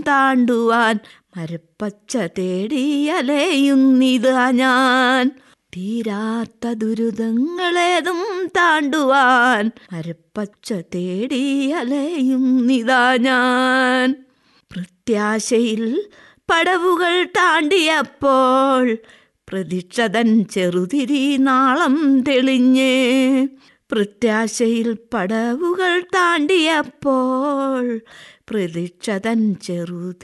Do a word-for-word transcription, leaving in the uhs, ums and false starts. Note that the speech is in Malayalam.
താണ്ടുവാൻ മരപ്പച്ച തേടി അലയുന്നിതാ ഞാൻ. തീരാത്ത ദുരിതങ്ങളേതും താണ്ടുവാൻ മരപ്പച്ച തേടി അലയുന്നിതാ ഞാൻ. പ്രത്യാശയിൽ പടവുകൾ താണ്ടിയപ്പോൾ പ്രതീക്ഷതൻ ചെറുതിരി നാളം തെളിഞ്ഞ്. പ്രത്യാശയിൽ പടവുകൾ താണ്ടിയപ്പോൾ പ്രതീക്ഷതൻ ചെറുതിരി